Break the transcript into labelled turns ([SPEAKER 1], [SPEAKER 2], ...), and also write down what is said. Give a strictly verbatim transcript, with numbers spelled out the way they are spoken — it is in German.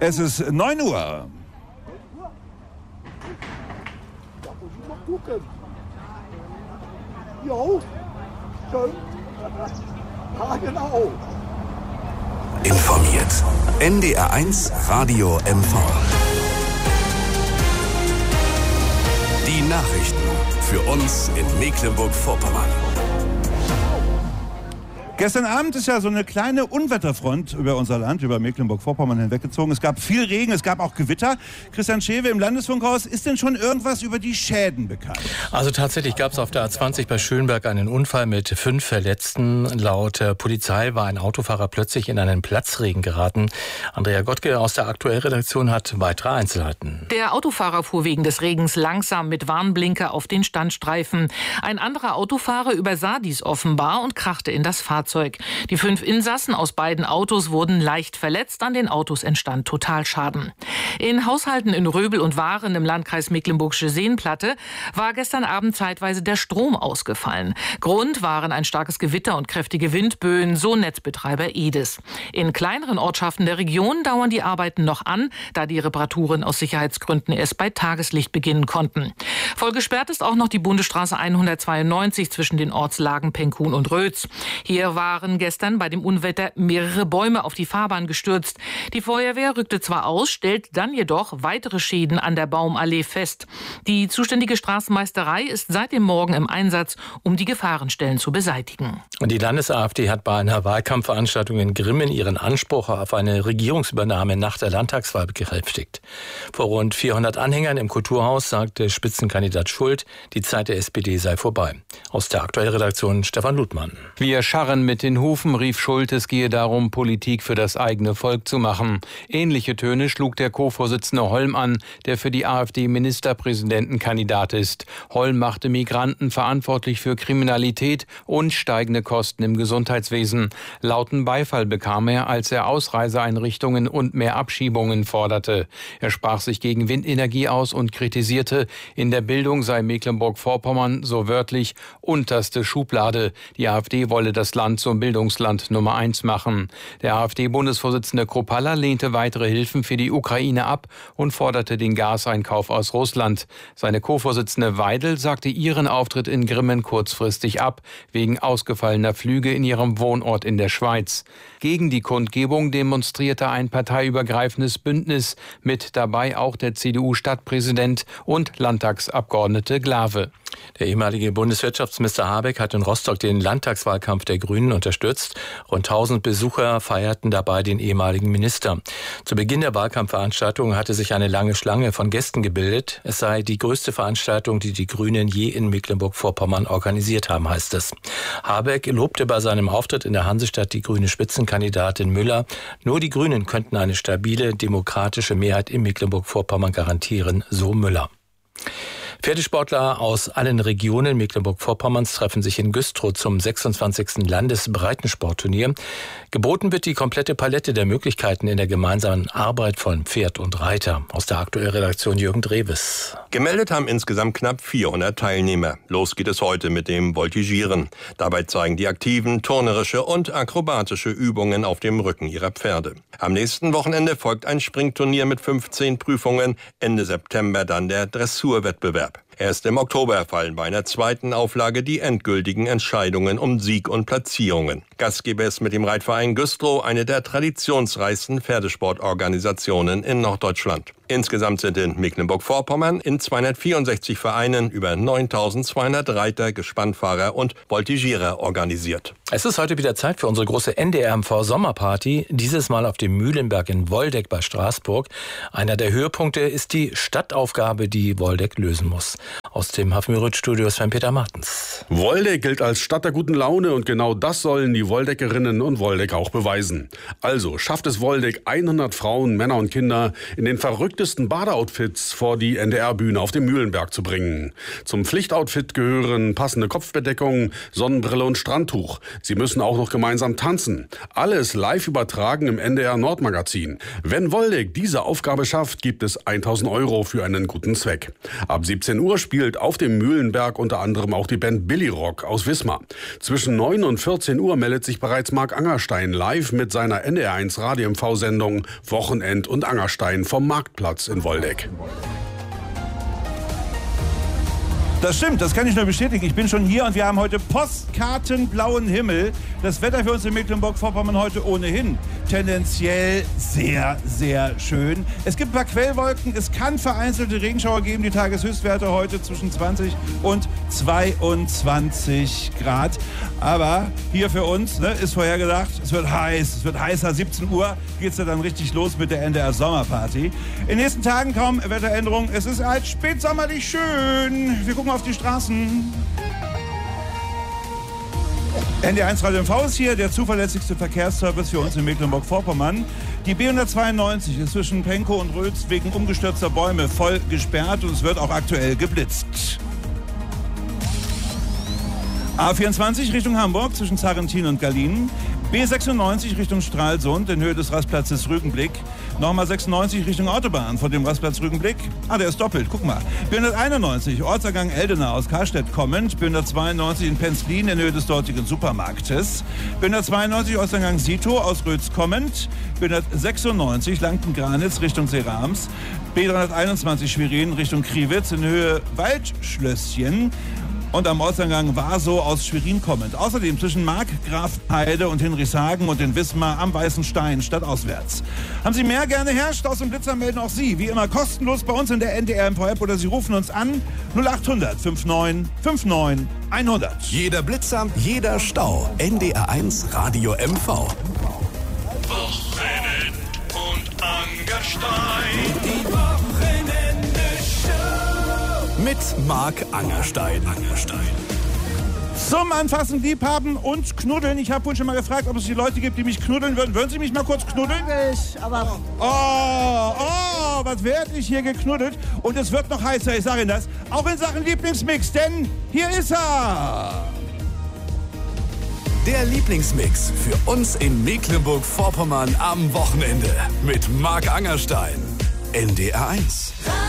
[SPEAKER 1] Es ist neun Uhr.
[SPEAKER 2] Da muss ich mal gucken. Jo, schön. Ja, genau.
[SPEAKER 3] Informiert. N D R eins Radio M V. Die Nachrichten für uns in Mecklenburg-Vorpommern.
[SPEAKER 1] Gestern Abend ist ja so eine kleine Unwetterfront über unser Land, über Mecklenburg-Vorpommern hinweggezogen. Es gab viel Regen, es gab auch Gewitter. Christian Schewe im Landesfunkhaus, ist denn schon irgendwas über die Schäden bekannt?
[SPEAKER 4] Also tatsächlich gab es auf der A zwanzig bei Schönberg einen Unfall mit fünf Verletzten. Laut der Polizei war ein Autofahrer plötzlich in einen Platzregen geraten. Andrea Gottke aus der Aktuellredaktion hat weitere Einzelheiten.
[SPEAKER 5] Der Autofahrer fuhr wegen des Regens langsam mit Warnblinker auf den Standstreifen. Ein anderer Autofahrer übersah dies offenbar und krachte in das Fahrzeug. Die fünf Insassen aus beiden Autos wurden leicht verletzt. An den Autos entstand Totalschaden. In Haushalten in Röbel und Waren im Landkreis Mecklenburgische Seenplatte war gestern Abend zeitweise der Strom ausgefallen. Grund waren ein starkes Gewitter und kräftige Windböen, so Netzbetreiber Edis. In kleineren Ortschaften der Region dauern die Arbeiten noch an, da die Reparaturen aus Sicherheitsgründen erst bei Tageslicht beginnen konnten. Voll gesperrt ist auch noch die Bundesstraße hundertzweiundneunzig zwischen den Ortslagen Penkhuhn und Rötz. Hier waren gestern bei dem Unwetter mehrere Bäume auf die Fahrbahn gestürzt. Die Feuerwehr rückte zwar aus, stellt dann jedoch weitere Schäden an der Baumallee fest. Die zuständige Straßenmeisterei ist seit dem Morgen im Einsatz, um die Gefahrenstellen zu beseitigen.
[SPEAKER 4] Und die Landes-AfD hat bei einer Wahlkampfveranstaltung in Grimmen ihren Anspruch auf eine Regierungsübernahme nach der Landtagswahl bekräftigt. Vor rund vierhundert Anhängern im Kulturhaus sagte Spitzenkandidat Schult, die Zeit der S P D sei vorbei. Aus der Aktuellredaktion Stefan Ludmann.
[SPEAKER 6] Wir scharren mit den Hufen, rief Schult, es gehe darum, Politik für das eigene Volk zu machen. Ähnliche Töne schlug der Co-Vorsitzende Holm an, der für die AfD-Ministerpräsidentenkandidat ist. Holm machte Migranten verantwortlich für Kriminalität und steigende Kosten im Gesundheitswesen. Lauten Beifall bekam er, als er Ausreiseeinrichtungen und mehr Abschiebungen forderte. Er sprach sich gegen Windenergie aus und kritisierte, in der Bildung sei Mecklenburg-Vorpommern, so wörtlich, unterste Schublade. Die AfD wolle das Land zum Bildungsland Nummer eins machen. Der AfD-Bundesvorsitzende Kropalla lehnte weitere Hilfen für die Ukraine ab und forderte den Gaseinkauf aus Russland. Seine Co-Vorsitzende Weidel sagte ihren Auftritt in Grimmen kurzfristig ab, wegen ausgefallener Flüge in ihrem Wohnort in der Schweiz. Gegen die Kundgebung demonstrierte ein parteiübergreifendes Bündnis, mit dabei auch der C D U-Stadtpräsident und Landtagsabgeordnete Glawe.
[SPEAKER 4] Der ehemalige Bundeswirtschaftsminister Habeck hat in Rostock den Landtagswahlkampf der Grünen unterstützt. Rund tausend Besucher feierten dabei den ehemaligen Minister. Zu Beginn der Wahlkampfveranstaltung hatte sich eine lange Schlange von Gästen gebildet. Es sei die größte Veranstaltung, die die Grünen je in Mecklenburg-Vorpommern organisiert haben, heißt es. Habeck lobte bei seinem Auftritt in der Hansestadt die grüne Spitzenkandidatin Müller. Nur die Grünen könnten eine stabile, demokratische Mehrheit in Mecklenburg-Vorpommern garantieren, so Müller. Pferdesportler aus allen Regionen Mecklenburg-Vorpommerns treffen sich in Güstrow zum sechsundzwanzigsten Landesbreitensportturnier. Geboten wird die komplette Palette der Möglichkeiten in der gemeinsamen Arbeit von Pferd und Reiter. Aus der Aktuellredaktion Jürgen Drewes.
[SPEAKER 7] Gemeldet haben insgesamt knapp vierhundert Teilnehmer. Los geht es heute mit dem Voltigieren. Dabei zeigen die Aktiven turnerische und akrobatische Übungen auf dem Rücken ihrer Pferde. Am nächsten Wochenende folgt ein Springturnier mit fünfzehn Prüfungen. Ende September dann der Dressurwettbewerb. Erst im Oktober fallen bei einer zweiten Auflage die endgültigen Entscheidungen um Sieg und Platzierungen. Gastgeber ist mit dem Reitverein Güstrow eine der traditionsreichsten Pferdesportorganisationen in Norddeutschland. Insgesamt sind in Mecklenburg-Vorpommern in zweihundertvierundsechzig Vereinen über neuntausendzweihundert Reiter, Gespannfahrer und Voltigierer organisiert.
[SPEAKER 4] Es ist heute wieder Zeit für unsere große N D R M V-Sommerparty, dieses Mal auf dem Mühlenberg in Woldeck bei Straßburg. Einer der Höhepunkte ist die Stadtaufgabe, die Woldeck lösen muss. Aus dem Hafenrütt-Studio Sven-Peter Martens.
[SPEAKER 8] Woldeck gilt als Stadt der guten Laune und genau das sollen die Woldeckerinnen und Woldeck auch beweisen. Also schafft es Woldeck, hundert Frauen, Männer und Kinder in den verrücktesten Badeoutfits vor die N D R-Bühne auf dem Mühlenberg zu bringen. Zum Pflichtoutfit gehören passende Kopfbedeckung, Sonnenbrille und Strandtuch. Sie müssen auch noch gemeinsam tanzen. Alles live übertragen im N D R Nordmagazin. Wenn Woldeck diese Aufgabe schafft, gibt es tausend Euro für einen guten Zweck. Ab siebzehn Uhr spielt spielt auf dem Mühlenberg unter anderem auch die Band Billy Rock aus Wismar. Zwischen neun und vierzehn Uhr meldet sich bereits Marc Angerstein live mit seiner N D R eins Radio M V-Sendung Wochenend und Angerstein vom Marktplatz in Woldeck.
[SPEAKER 1] Das stimmt, das kann ich nur bestätigen. Ich bin schon hier und wir haben heute postkartenblauen Himmel. Das Wetter für uns in Mecklenburg-Vorpommern heute ohnehin tendenziell sehr, sehr schön. Es gibt ein paar Quellwolken, es kann vereinzelte Regenschauer geben. Die Tageshöchstwerte heute zwischen zwanzig und zweiundzwanzig Grad. Aber hier für uns ne, ist vorhergesagt, es wird heiß, es wird heißer. siebzehn Uhr geht es ja dann richtig los mit der N D R Sommerparty. In den nächsten Tagen kaum Wetteränderung. Es ist halt spätsommerlich schön. Wir gucken auf die Straßen. N D R eins Radio M V ist hier, der zuverlässigste Verkehrsservice für uns in Mecklenburg-Vorpommern. Die B hundertzweiundneunzig ist zwischen Penkow und Rötz wegen umgestürzter Bäume voll gesperrt und es wird auch aktuell geblitzt. A vierundzwanzig Richtung Hamburg zwischen Zarrentin und Gallien. B sechsundneunzig Richtung Stralsund in Höhe des Rastplatzes Rügenblick. Nochmal sechsundneunzig Richtung Autobahn von dem Rastplatz Rügenblick. Ah, der ist doppelt, guck mal. B hunderteinundneunzig Ortsergang Eldena aus Karstedt kommend. B hundertzweiundneunzig in Penzlin in Höhe des dortigen Supermarktes. B hundertzweiundneunzig Ortsergang Sito aus Rötz kommend. B hundertsechsundneunzig Lanken-Granitz Richtung Serams. B dreihunderteinundzwanzig Schwerin Richtung Kriwitz in Höhe Waldschlösschen. Und am Ortseingang Warsow aus Schwerin kommend. Außerdem zwischen Markgrafheide und Hinrichshagen und in Wismar am Weißen Stein stadtauswärts. Haben Sie mehr gerne her? Staus und Blitzer melden auch Sie. Wie immer kostenlos bei uns in der N D R M V-App oder Sie rufen uns an null achthundert neunundfünfzig neunundfünfzig hundert.
[SPEAKER 3] Jeder Blitzer, jeder Stau. N D R eins Radio M V.
[SPEAKER 9] Wochenend und Angerstein. Die Wochenende-Show.
[SPEAKER 3] Mit Marc Angerstein. Angerstein.
[SPEAKER 1] Zum Anfassen, Liebhaben und Knuddeln. Ich habe vorhin schon mal gefragt, ob es die Leute gibt, die mich knuddeln würden. Würden Sie mich mal kurz knuddeln?
[SPEAKER 2] Ich, aber
[SPEAKER 1] Oh, oh, was werde ich hier geknuddelt? Und es wird noch heißer, ich sage Ihnen das. Auch in Sachen Lieblingsmix, denn hier ist er.
[SPEAKER 3] Der Lieblingsmix für uns in Mecklenburg-Vorpommern am Wochenende mit Marc Angerstein. N D R eins.